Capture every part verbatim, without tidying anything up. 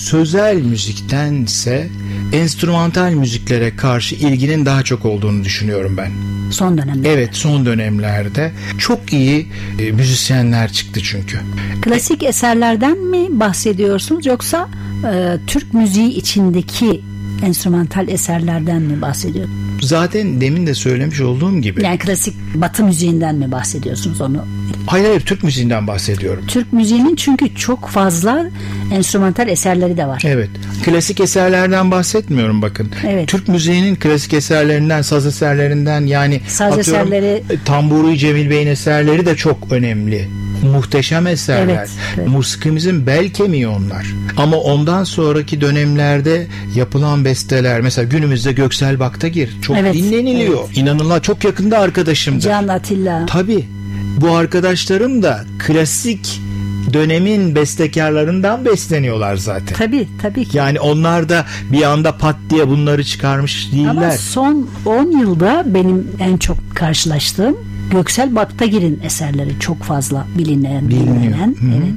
sözel müziktense enstrümantal müziklere karşı ilginin daha çok olduğunu düşünüyorum ben. Son dönemlerde. Evet, son dönemlerde çok iyi e, müzisyenler çıktı çünkü. Klasik eserlerden mi bahsediyorsunuz yoksa e, Türk müziği içindeki enstrümantal eserlerden mi bahsediyorsunuz? Zaten demin de söylemiş olduğum gibi. Yani klasik Batı müziğinden mi bahsediyorsunuz onu? Hayır hayır, Türk müziğinden bahsediyorum. Türk müziğinin çünkü çok fazla enstrümantal eserleri de var. Evet. Klasik eserlerden bahsetmiyorum bakın. Evet. Türk müziğinin klasik eserlerinden, saz eserlerinden, yani saz eserleri, Tamburi Cemil Bey'in eserleri de çok önemli. Muhteşem eserler. Evet, evet. Musikimizin bel kemiği onlar. Ama ondan sonraki dönemlerde yapılan besteler, mesela günümüzde Göksel Baktagir çok evet, dinleniliyor. Evet. İnanılmaz, çok yakında arkadaşımdır. Can Atilla. Tabii. Bu arkadaşlarım da klasik dönemin bestekarlarından besleniyorlar zaten. Tabii tabii ki. Yani onlar da bir anda pat diye bunları çıkarmış değiller. Ama son on yılda benim en çok karşılaştığım Göksel Baktagir'in eserleri çok fazla bilinen, bilinen. Evet.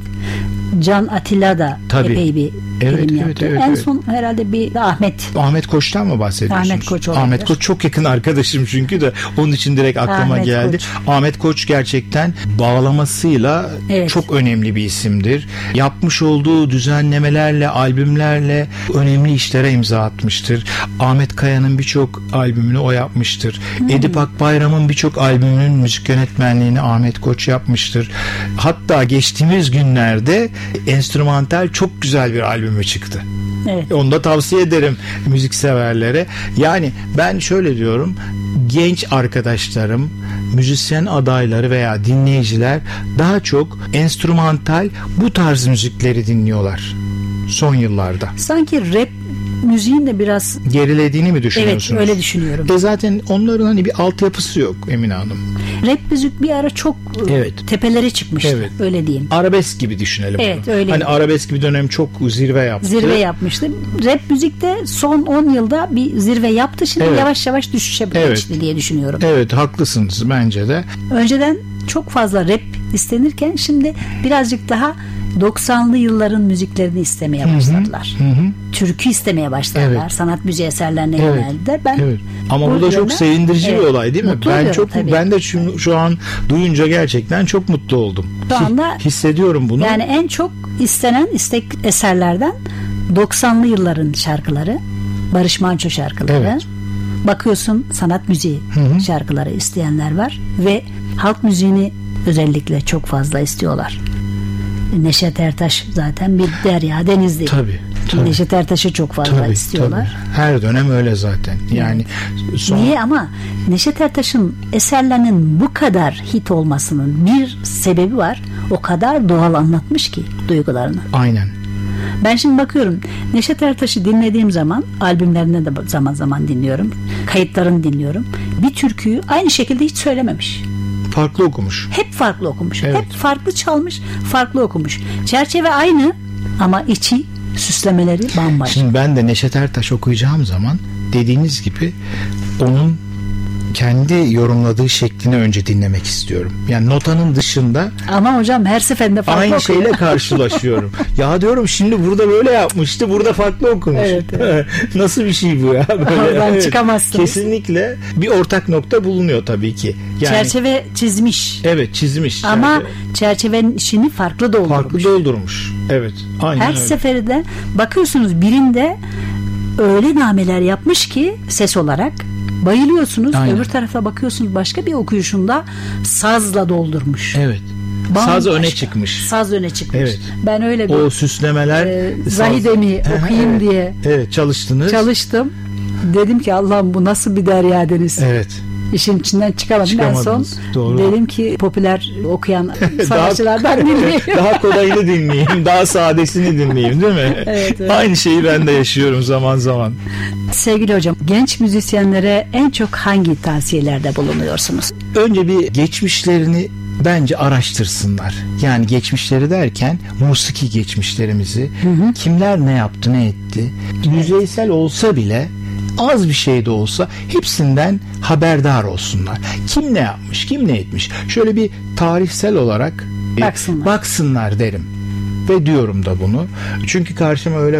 Can Atilla da Tabii. epey bir evet, film evet, yaptı. Evet, en evet. son herhalde bir Ahmet Ahmet Koç'tan mı bahsediyorsunuz? Ahmet Koç olabilir. Ahmet Koç çok yakın arkadaşım çünkü de onun için direkt aklıma Ahmet geldi. Koç. Ahmet Koç gerçekten bağlamasıyla evet. çok önemli bir isimdir. Yapmış olduğu düzenlemelerle, albümlerle önemli işlere imza atmıştır. Ahmet Kaya'nın birçok albümünü o yapmıştır. Hmm. Edip Akbayram'ın birçok albümünün müzik yönetmenliğini Ahmet Koç yapmıştır. Hatta geçtiğimiz günlerde enstrümantal çok güzel bir albümü çıktı. Evet. Onu da tavsiye ederim müzikseverlere. Yani ben şöyle diyorum, genç arkadaşlarım, müzisyen adayları veya dinleyiciler daha çok enstrümantal bu tarz müzikleri dinliyorlar son yıllarda. Sanki rap müziğin de biraz gerilediğini mi düşünüyorsunuz? Evet, öyle düşünüyorum. E zaten onların hani bir altyapısı yok Emine Hanım. Rap müzik bir ara çok evet. tepelere çıkmıştı. Evet. Öyle diyeyim. Arabesk gibi düşünelim. Evet, bunu. öyle. Hani arabesk bir dönem çok zirve yaptı. Zirve yapmıştı. Rap müzik de son on yılda bir zirve yaptı. Şimdi evet. yavaş yavaş düşüşe evet. geçti diye düşünüyorum. Evet, haklısınız bence de. Önceden çok fazla rap istenirken şimdi birazcık daha doksanlı yılların müziklerini istemeye başladılar. Hı hı. Türkü istemeye başladılar. Evet. Sanat müziği eserlerine evet. yöneldiler. Ben evet. Ama bu da çok sevindirici evet. bir olay değil mi? Mutlu ben çok tabii. ben de şu, şu an duyunca gerçekten çok mutlu oldum. Şu anda hissediyorum bunu. Yani en çok istenen istek eserlerden doksanlı yılların şarkıları, Barış Manço şarkıları. Evet. Bakıyorsun sanat müziği hı hı. şarkıları isteyenler var ve halk müziğini özellikle çok fazla istiyorlar. Neşet Ertaş zaten bir derya deniz değil. Tabii. tabii. Neşet Ertaş'ı çok fazla tabii, istiyorlar. Tabii. Her dönem öyle zaten. Yani evet. son... Niye ama Neşet Ertaş'ın eserlerinin bu kadar hit olmasının bir sebebi var. O kadar doğal anlatmış ki duygularını. Aynen. Ben şimdi bakıyorum Neşet Ertaş'ı dinlediğim zaman albümlerine de zaman zaman dinliyorum. Kayıtlarını dinliyorum. Bir türküyü aynı şekilde hiç söylememiş. Farklı okumuş. Hep farklı okumuş. Evet. Hep farklı çalmış, farklı okumuş. Çerçeve aynı ama içi, süslemeleri bambaşka. Şimdi ben de Neşet Ertaş okuyacağım zaman dediğiniz gibi onun kendi yorumladığı şeklini önce dinlemek istiyorum. Yani notanın dışında. Ama hocam her seferinde farklı aynı okuyor. şeyle karşılaşıyorum. Ya diyorum şimdi burada böyle yapmıştı, burada farklı okumuş. Evet, evet. Nasıl bir şey bu ya? Böyle, oradan evet, çıkamazsınız. Kesinlikle bir ortak nokta bulunuyor tabii ki. Yani, çerçeve çizmiş. Evet, çizmiş. Ama çerçeve. çerçevenin içini farklı doldurmuş. Farklı doldurmuş. Evet. Aynen her öyle. seferinde bakıyorsunuz birinde öyle nameler yapmış ki ses olarak bayılıyorsunuz. Aynen. Öbür tarafa bakıyorsunuz başka bir okuyuşunda sazla doldurmuş. Evet. Bambaşka. Saz öne çıkmış. Saz öne çıkmış. Evet. Ben öyle bir o süslemeler e, Zahidemi okuyayım evet. diye. Evet, çalıştınız. Çalıştım. Dedim ki Allah'ım bu nasıl bir derya deniz. Evet. İşin içinden çıkamadım. Ben son doğru. Dedim ki popüler okuyan sanatçılardan dinleyeyim. Daha kolayını dinleyeyim. Daha sadesini dinleyeyim değil mi? Evet, evet. Aynı şeyi ben de yaşıyorum zaman zaman. Sevgili hocam, genç müzisyenlere en çok hangi tavsiyelerde bulunuyorsunuz? Önce bir geçmişlerini bence araştırsınlar. Yani geçmişleri derken musiki geçmişlerimizi, hı hı. kimler ne yaptı ne etti, evet. yüzeysel olsa bile az bir şey de olsa hepsinden haberdar olsunlar. Kim ne yapmış, kim ne etmiş. Şöyle bir tarihsel olarak baksınlar, baksınlar derim. Ve diyorum da bunu. Çünkü karşıma öyle